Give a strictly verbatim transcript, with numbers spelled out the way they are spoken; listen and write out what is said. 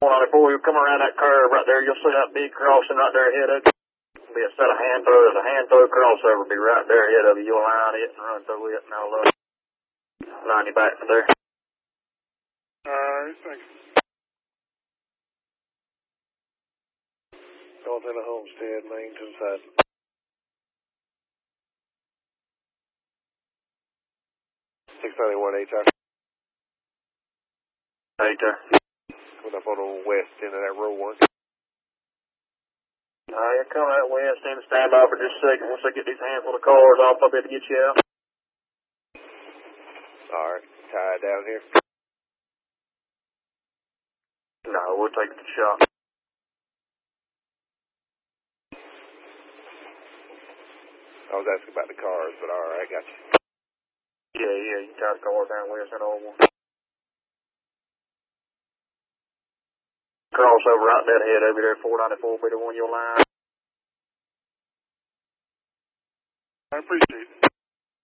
Before you come around that curve right there, you'll see that big crossing right there ahead of you. Be a set of hand throw. There's a hand throw crossover. Be right there ahead of you. You'll line it and run through it, and I'll uh, line you back to there. Alright, thanks. Dalton Homestead, main to the side. six ninety-one H R. H R. Coming up on the west end of that road one. Alright, you're coming out west end. Stand by for just a second. Once I get these handful of cars off, I'll be able to get you out. Alright, tie it down here. No, we'll take it to the shop. I was asking about the cars, but alright, got you. Yeah, yeah, you can tie the cars down west and over one. Crossover right dead ahead over there, four ninety-four will be the one you'll line. I appreciate it.